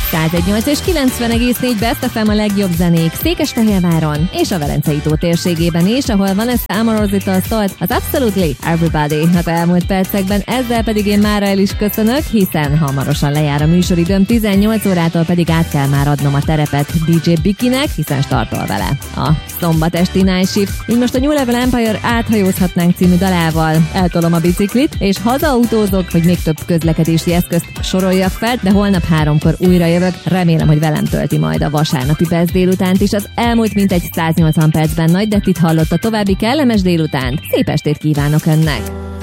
101.8 és 90,4 Best FM a legjobb zenék Székesfehérváron és a Velencei-tó térségében is, ahol Vanessa Amorositól szólt az Absolutely Everybody az elmúlt percekben, ezzel pedig én mára el is köszönök, hiszen hamarosan lejár a műsoridőm, 18 órától pedig át kell már adnom a terepet DJ Bikinek, hiszen startol vele a szombat esti Night Shift. Így most a New Level Empire Áthajózhatnánk című dalával eltolom a biciklit, és hazautózok, hogy még több közlekedési eszközt soroljak fel, de holnap 3-kor újra jövök. Remélem, hogy velem tölti majd a vasárnapi Best délutánt is. Az elmúlt mintegy 180 percben Nagy Dettit hallott a további kellemes délutánt. Szép estét kívánok önnek!